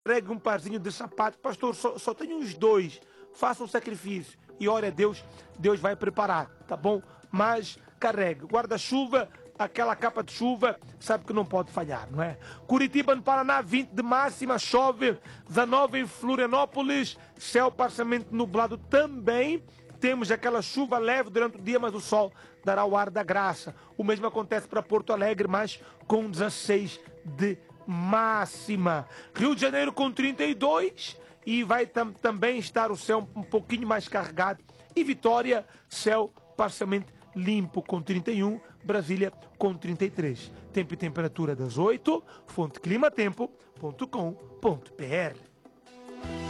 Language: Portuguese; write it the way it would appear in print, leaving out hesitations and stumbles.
Pregue um parzinho de sapato. Pastor, só tenho uns dois. Faça um sacrifício e ore a Deus. Deus vai preparar, tá bom? Mas carregue. Guarda-chuva, aquela capa de chuva, sabe que não pode falhar, não é? Curitiba, no Paraná, 20 de máxima, chove. 19 em Florianópolis, céu parcialmente nublado também. Temos aquela chuva leve durante o dia, mas o sol dará o ar da graça. O mesmo acontece para Porto Alegre, mas com 16 de máxima. Rio de Janeiro com 32 e vai também estar o céu um pouquinho mais carregado. E Vitória, céu parcialmente limpo com 31. Brasília com 33. Tempo e temperatura das 8. Fonte climatempo.com.br.